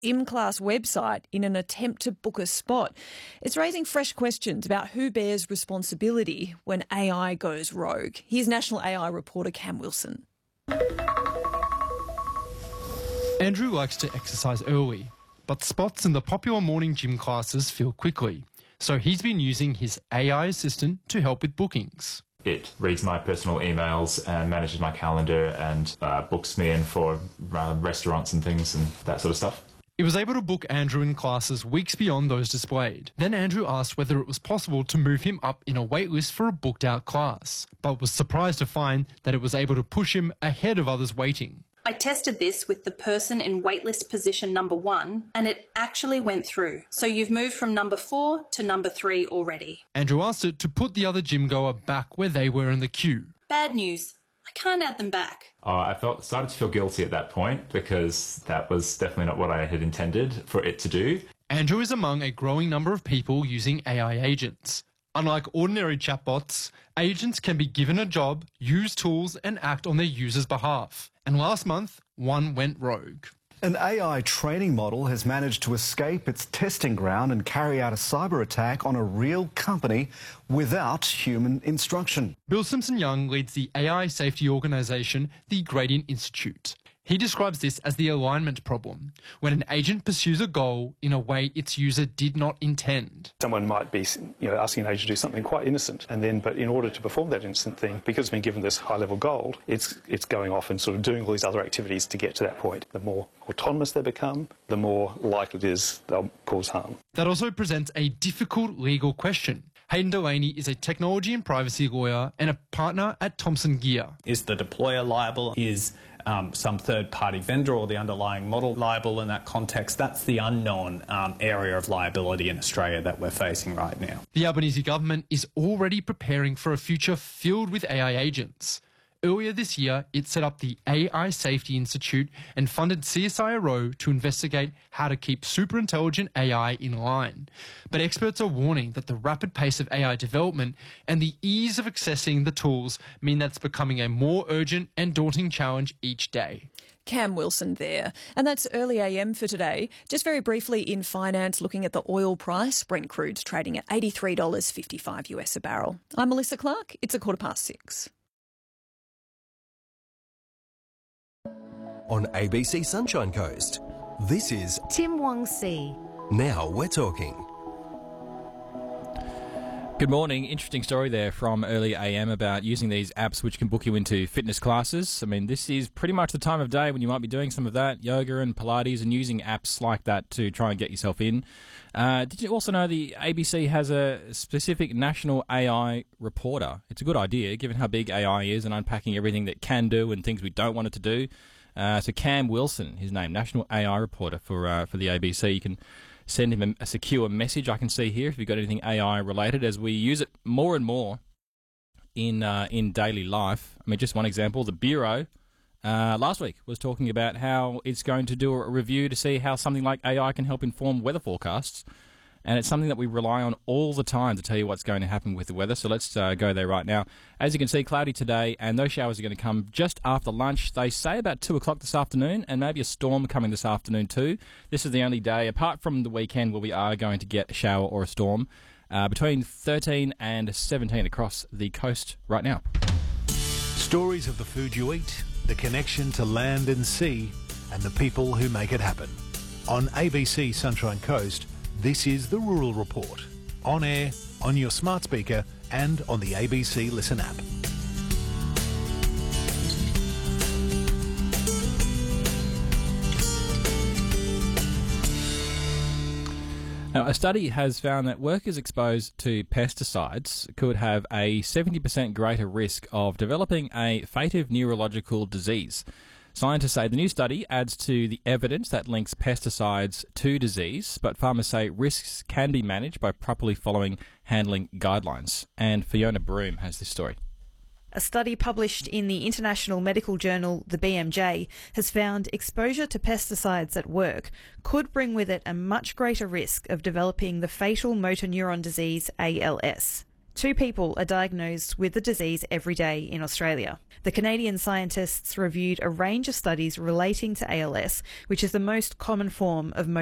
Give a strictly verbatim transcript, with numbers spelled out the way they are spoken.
ImClass website in an attempt to book a spot. It's raising fresh questions about who bears responsibility when A I goes rogue. Here's National A I reporter Cam Wilson. Andrew likes to exercise early, but spots in the popular morning gym classes fill quickly. So he's been using his A I assistant to help with bookings. It reads my personal emails and manages my calendar and uh, books me in for uh, restaurants and things and that sort of stuff. It was able to book Andrew in classes weeks beyond those displayed. Then Andrew asked whether it was possible to move him up in a waitlist for a booked-out class, but was surprised to find that it was able to push him ahead of others waiting. I tested this with the person in waitlist position number one, and it actually went through. So you've moved from number four to number three already. Andrew asked it to put the other gym goer back where they were in the queue. Bad news. I can't add them back. Uh, I felt started to feel guilty at that point because that was definitely not what I had intended for it to do. Andrew is among a growing number of people using A I agents. Unlike ordinary chatbots, agents can be given a job, use tools and act on their users' behalf. And last month, one went rogue. An A I training model has managed to escape its testing ground and carry out a cyber attack on a real company without human instruction. Bill Simpson-Young leads the A I safety organisation, the Gradient Institute. He describes this as the alignment problem, when an agent pursues a goal in a way its user did not intend. Someone might be, you know, asking an agent to do something quite innocent, and then, but in order to perform that innocent thing, because it's been given this high-level goal, it's it's going off and sort of doing all these other activities to get to that point. The more autonomous they become, the more likely it is they'll cause harm. That also presents a difficult legal question. Hayden Delaney is a technology and privacy lawyer and a partner at Thomson Geer. Is the deployer liable? Is um, some third-party vendor or the underlying model liable in that context? That's the unknown um, area of liability in Australia that we're facing right now. The Albanese government is already preparing for a future filled with A I agents. Earlier this year, it set up the A I Safety Institute and funded C S I R O to investigate how to keep superintelligent A I in line. But experts are warning that the rapid pace of A I development and the ease of accessing the tools mean that's becoming a more urgent and daunting challenge each day. Cam Wilson there. And that's Early A M for today. Just very briefly in finance, looking at the oil price, Brent crude's trading at eighty-three dollars fifty-five US a barrel. I'm Melissa Clark. It's a quarter past six. On A B C Sunshine Coast, this is Tim Wong Si. Now We're Talking. Good morning. Interesting story there from Early A M about using these apps which can book you into fitness classes. I mean, this is pretty much the time of day when you might be doing some of that, yoga and Pilates, and using apps like that to try and get yourself in. Uh, did you also know the A B C has a specific national A I reporter? It's a good idea, given how big A I is and unpacking everything that can do and things we don't want it to do. Uh, so Cam Wilson, his name, National A I Reporter for uh, for the A B C. You can send him a, a secure message, I can see here, if you've got anything A I related, as we use it more and more in uh, in daily life. I mean, just one example, the Bureau uh, last week was talking about how it's going to do a review to see how something like A I can help inform weather forecasts. And it's something that we rely on all the time to tell you what's going to happen with the weather. So let's uh, go there right now. As you can see, cloudy today, and those showers are going to come just after lunch. They say about two o'clock this afternoon, and maybe a storm coming this afternoon too. This is the only day, apart from the weekend, where we are going to get a shower or a storm. Uh, between thirteen and seventeen across the coast right now. Stories of the food you eat, the connection to land and sea, and the people who make it happen. On A B C Sunshine Coast, this is the Rural Report, on air, on your smart speaker and on the A B C Listen app. Now, a study has found that workers exposed to pesticides could have a seventy percent greater risk of developing a fatal neurological disease. Scientists say the new study adds to the evidence that links pesticides to disease, but farmers say risks can be managed by properly following handling guidelines. And Fiona Broom has this story. A study published in the international medical journal, the B M J, has found exposure to pesticides at work could bring with it a much greater risk of developing the fatal motor neuron disease, A L S. Two people are diagnosed with the disease every day in Australia. The Canadian scientists reviewed a range of studies relating to A L S, which is the most common form of motor